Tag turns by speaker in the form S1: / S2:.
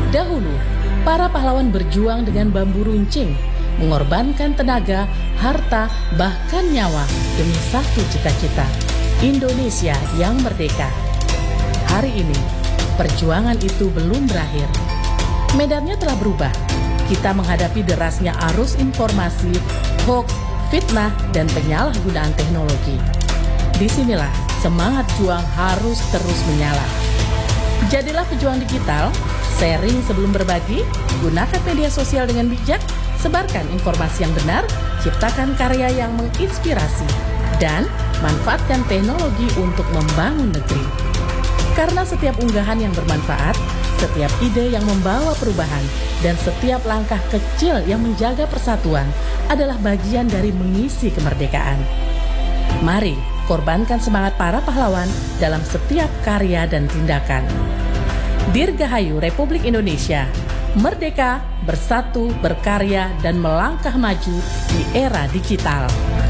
S1: Dahulu, para pahlawan berjuang dengan bambu runcing, mengorbankan tenaga, harta, bahkan nyawa demi satu cita-cita, Indonesia yang merdeka. Hari ini, perjuangan itu belum berakhir. Medannya telah berubah. Kita menghadapi derasnya arus informasi, hoax, fitnah, dan penyalahgunaan teknologi. Disinilah semangat juang harus terus menyala. Jadilah pejuang digital, sharing sebelum berbagi, gunakan media sosial dengan bijak, sebarkan informasi yang benar, ciptakan karya yang menginspirasi, dan manfaatkan teknologi untuk membangun negeri. Karena setiap unggahan yang bermanfaat, setiap ide yang membawa perubahan, dan setiap langkah kecil yang menjaga persatuan adalah bagian dari mengisi kemerdekaan. Mari korbankan semangat para pahlawan dalam setiap karya dan tindakan. Dirgahayu Republik Indonesia, merdeka, bersatu, berkarya, dan melangkah maju di era digital.